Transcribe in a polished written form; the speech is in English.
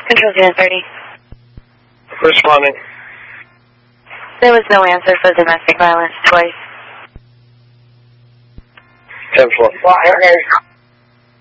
Control 1030. Responding. There was no answer for domestic violence twice. 10-4.